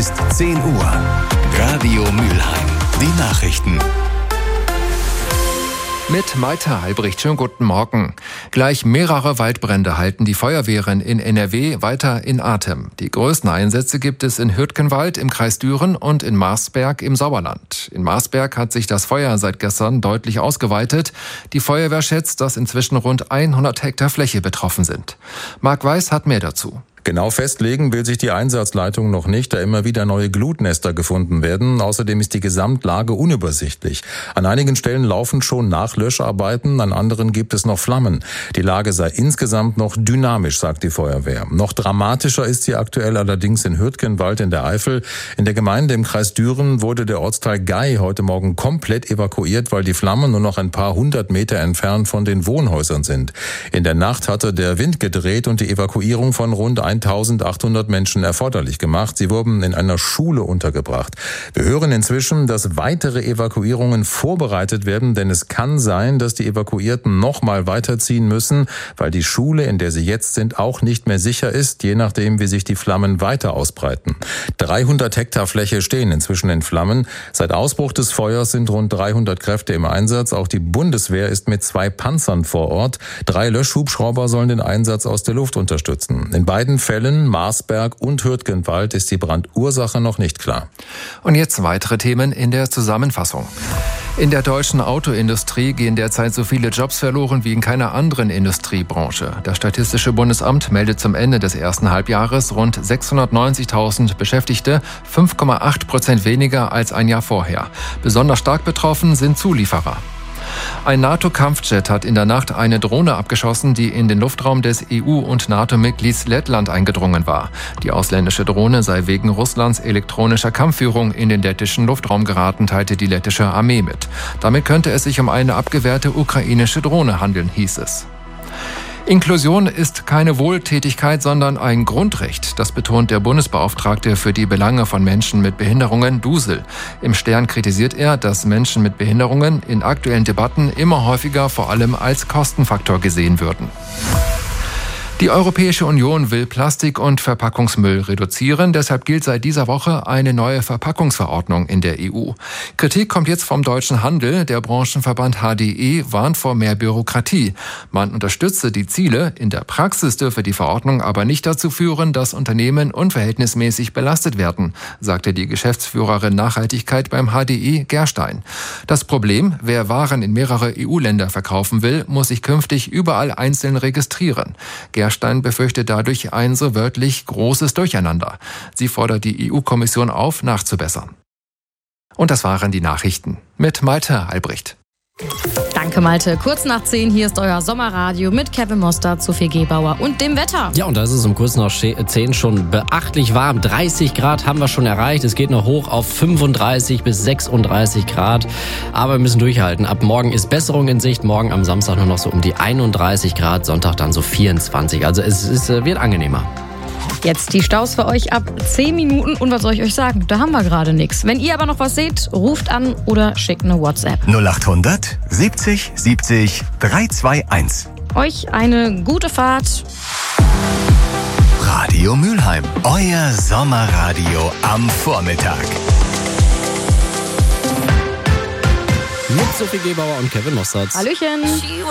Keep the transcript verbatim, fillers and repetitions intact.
ist zehn Uhr. Radio Mülheim. Die Nachrichten. Mit Malte Albrecht. Schönen guten Morgen. Gleich mehrere Waldbrände halten die Feuerwehren in N R W weiter in Atem. Die größten Einsätze gibt es in Hürtgenwald im Kreis Düren und in Marsberg im Sauerland. In Marsberg hat sich das Feuer seit gestern deutlich ausgeweitet. Die Feuerwehr schätzt, dass inzwischen rund hundert Hektar Fläche betroffen sind. Marc Weiß hat mehr dazu. Genau festlegen will sich die Einsatzleitung noch nicht, da immer wieder neue Glutnester gefunden werden. Außerdem ist die Gesamtlage unübersichtlich. An einigen Stellen laufen schon Nachlöscharbeiten, an anderen gibt es noch Flammen. Die Lage sei insgesamt noch dynamisch, sagt die Feuerwehr. Noch dramatischer ist sie aktuell allerdings in Hürtgenwald in der Eifel. In der Gemeinde im Kreis Düren wurde der Ortsteil Gei heute Morgen komplett evakuiert, weil die Flammen nur noch ein paar hundert Meter entfernt von den Wohnhäusern sind. In der Nacht hatte der Wind gedreht und die Evakuierung von rund eintausendachthundert Menschen erforderlich gemacht. Sie wurden in einer Schule untergebracht. Wir hören inzwischen, dass weitere Evakuierungen vorbereitet werden, denn es kann sein, dass die Evakuierten noch mal weiterziehen müssen, weil die Schule, in der sie jetzt sind, auch nicht mehr sicher ist, je nachdem, wie sich die Flammen weiter ausbreiten. dreihundert Hektar Fläche stehen inzwischen in Flammen. Seit Ausbruch des Feuers sind rund dreihundert Kräfte im Einsatz. Auch die Bundeswehr ist mit zwei Panzern vor Ort. Drei Löschhubschrauber sollen den Einsatz aus der Luft unterstützen. In beiden Fällen, Marsberg und Hürtgenwald, ist die Brandursache noch nicht klar. Und jetzt weitere Themen in der Zusammenfassung. In der deutschen Autoindustrie gehen derzeit so viele Jobs verloren wie in keiner anderen Industriebranche. Das Statistische Bundesamt meldet zum Ende des ersten Halbjahres rund sechshundertneunzigtausend Beschäftigte, fünf Komma acht Prozent weniger als ein Jahr vorher. Besonders stark betroffen sind Zulieferer. Ein NATO-Kampfjet hat in der Nacht eine Drohne abgeschossen, die in den Luftraum des E U- und NATO-Mitglieds Lettland eingedrungen war. Die ausländische Drohne sei wegen Russlands elektronischer Kampfführung in den lettischen Luftraum geraten, teilte die lettische Armee mit. Damit könnte es sich um eine abgewehrte ukrainische Drohne handeln, hieß es. Inklusion ist keine Wohltätigkeit, sondern ein Grundrecht. Das betont der Bundesbeauftragte für die Belange von Menschen mit Behinderungen, Dusel. Im Stern kritisiert er, dass Menschen mit Behinderungen in aktuellen Debatten immer häufiger vor allem als Kostenfaktor gesehen würden. Die Europäische Union will Plastik- und Verpackungsmüll reduzieren. Deshalb gilt seit dieser Woche eine neue Verpackungsverordnung in der E U. Kritik kommt jetzt vom deutschen Handel. Der Branchenverband H D E warnt vor mehr Bürokratie. Man unterstütze die Ziele. In der Praxis dürfe die Verordnung aber nicht dazu führen, dass Unternehmen unverhältnismäßig belastet werden, sagte die Geschäftsführerin Nachhaltigkeit beim H D E, Gerstein. Das Problem, wer Waren in mehrere E U-Länder verkaufen will, muss sich künftig überall einzeln registrieren. Gerstein befürchtet dadurch ein so wörtlich großes Durcheinander. Sie fordert die E U-Kommission auf, nachzubessern. Und das waren die Nachrichten mit Malte Albrecht. Danke, Malte. Kurz nach zehn, hier ist euer Sommerradio mit Kevin Mostert, Sophie Gebauer und dem Wetter. Ja, und da ist es um kurz nach zehn schon beachtlich warm. dreißig Grad haben wir schon erreicht. Es geht noch hoch auf fünfunddreißig bis sechsunddreißig Grad. Aber wir müssen durchhalten. Ab morgen ist Besserung in Sicht. Morgen am Samstag nur noch so um die einunddreißig Grad. Sonntag dann so vierundzwanzig. Also es, es wird angenehmer. Jetzt die Staus für euch ab zehn Minuten. Und was soll ich euch sagen? Da haben wir gerade nichts. Wenn ihr aber noch was seht, ruft an oder schickt eine WhatsApp. null achthundert siebzig siebzig dreihundertzweiundzwanzig. Euch eine gute Fahrt. Radio Mülheim, euer Sommerradio am Vormittag. Mit Sophie Gebauer und Kevin Mostert. Hallöchen.